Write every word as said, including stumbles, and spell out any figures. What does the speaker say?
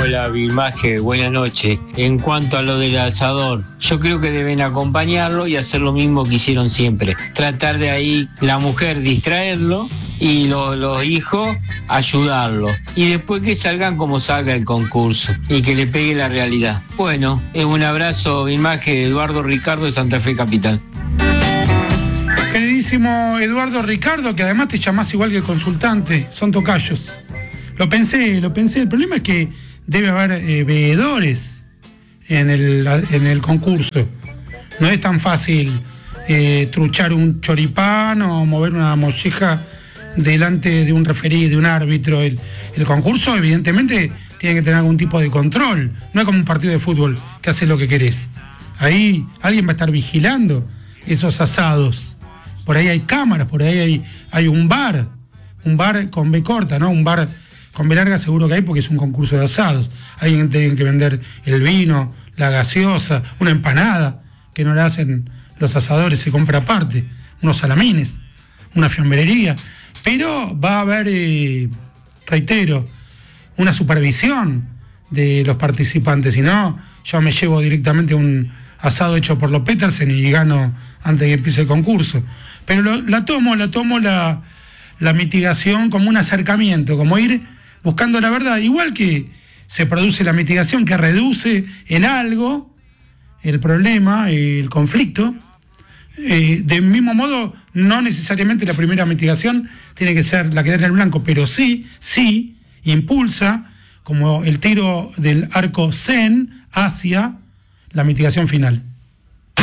Hola, Vilmaje, buenas noches. En cuanto a lo del asador, yo creo que deben acompañarlo y hacer lo mismo que hicieron siempre. Tratar de ahí la mujer distraerlo y lo, los hijos ayudarlo. Y después que salgan como salga el concurso y que le pegue la realidad. Bueno, es un abrazo, Vilmaje, Eduardo Ricardo de Santa Fe Capital. Queridísimo Eduardo Ricardo, que además te llamás igual que el consultante, son tocayos. Lo pensé, lo pensé. El problema es que debe haber eh, veedores en el, en el concurso. No es tan fácil eh, truchar un choripán o mover una molleja delante de un referí, de un árbitro. El, el concurso, evidentemente, tiene que tener algún tipo de control. No es como un partido de fútbol que hace lo que querés. Ahí alguien va a estar vigilando esos asados. Por ahí hay cámaras, por ahí hay, hay un bar. Un bar con B corta, ¿no? Un bar con B larga seguro que hay porque es un concurso de asados. Alguien tiene que vender el vino, la gaseosa, una empanada, que no la hacen los asadores, se compra aparte, unos salamines, una fiambrería. Pero va a haber, eh, reitero, una supervisión de los participantes. Si no, yo me llevo directamente un asado hecho por los Petersen y gano antes de que empiece el concurso. Pero lo, la tomo, la tomo la, la mitigación como un acercamiento, como ir buscando la verdad, igual que se produce la mitigación que reduce en algo el problema, el conflicto. Eh, del mismo modo, no necesariamente la primera mitigación tiene que ser la que da en el blanco, pero sí, sí, impulsa, como el tiro del arco Zen, hacia la mitigación final.